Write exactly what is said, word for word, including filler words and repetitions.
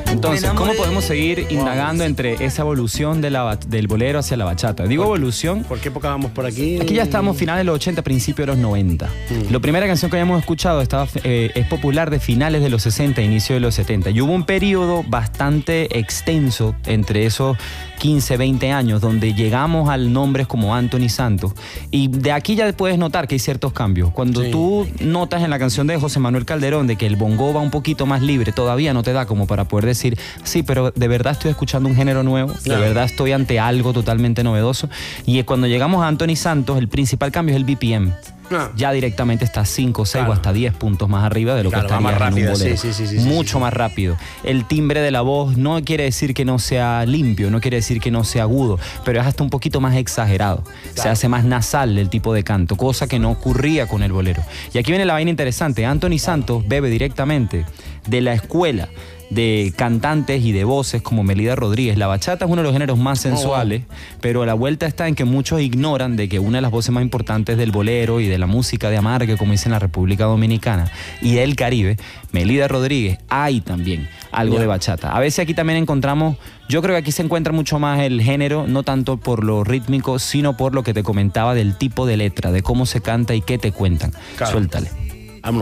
Entonces, ¿cómo podemos seguir indagando entre esa evolución de la, del bolero hacia la bachata? Digo evolución. ¿Por qué época vamos por aquí? Aquí ya estamos finales de los ochenta, principios de los noventa. Mm. La primera canción que habíamos escuchado estaba, eh, es popular de finales de los sesenta, inicio de los setenta. Y hubo un periodo bastante extenso entre esos quince, veinte años, donde llegamos al nombres como Anthony Santos. Y de aquí ya puedes notar que hay ciertos cambios. Cuando sí. tú notas en la canción de José Manuel Calderón de que el bongo va un poquito más libre, todavía no te da como para poder decir, sí, pero de verdad estoy escuchando un género nuevo, de no. verdad estoy ante algo totalmente novedoso. Y cuando llegamos a Anthony Santos, el principal cambio es el B P M. No. Ya directamente está cinco, seis claro. o hasta diez puntos más arriba de lo claro, que estaría más rápido, en un bolero. Sí, sí, sí, sí, Mucho sí, sí. más rápido. El timbre de la voz no quiere decir que no sea limpio, no quiere decir que no sea agudo, pero es hasta un poquito más exagerado. Claro. Se hace más nasal el tipo de canto, cosa que no ocurría con el bolero. Y aquí viene la vaina interesante. Anthony Santos bebe directamente de la escuela de cantantes y de voces como Melida Rodríguez. La bachata es uno de los géneros más sensuales, oh. pero la vuelta está en que muchos ignoran de que una de las voces más importantes del bolero y de la música de amargue, como dicen en la República Dominicana y del Caribe, Melida Rodríguez, hay también algo yeah. de bachata. A veces aquí también encontramos, yo creo que aquí se encuentra mucho más el género, no tanto por lo rítmico, sino por lo que te comentaba del tipo de letra, de cómo se canta y qué te cuentan. Claro. Suéltale.